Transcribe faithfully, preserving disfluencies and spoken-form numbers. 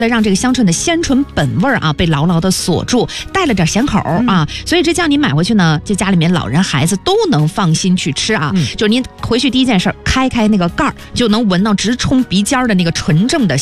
让这个香椿的鲜醇本味啊被牢牢的锁住，带了点咸口啊，嗯、所以这酱你买回去呢，这家里面老人孩子都能放心去吃啊。嗯、就是您回去第一件事，开开那个盖儿，就能闻到直冲鼻尖的那个纯正的